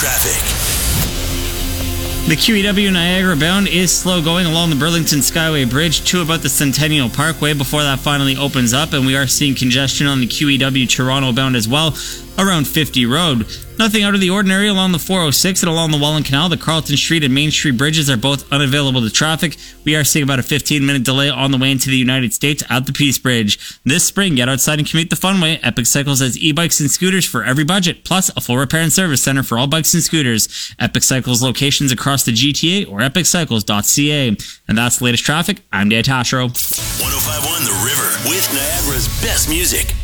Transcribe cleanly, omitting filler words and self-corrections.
traffic. The QEW Niagara bound is slow going along the Burlington Skyway Bridge to about the Centennial Parkway before that finally opens up, and we are seeing congestion on the QEW Toronto bound as well around 50 Road. Nothing out of the ordinary along the 406 and along the Welland Canal. The Carlton Street and Main Street bridges are both unavailable to traffic. We are seeing about a 15-minute delay on the way into the United States at the Peace Bridge. This spring, get outside and commute the fun way. Epic Cycles has e-bikes and scooters for every budget, plus a full repair and service center for all bikes and scooters. Epic Cycles locations across the GTA or epiccycles.ca. And that's the latest traffic. I'm Dan Tashro. 105.1 The River with Niagara's best music.